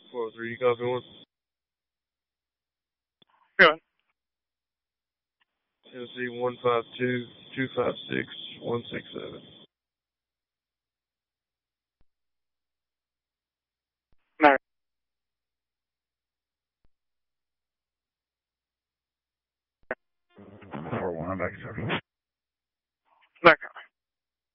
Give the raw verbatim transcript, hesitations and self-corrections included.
four oh three, you copy one? Go ahead. Tennessee one five two, two five six, one six seven. No. four one, I'm back, sir. Back up.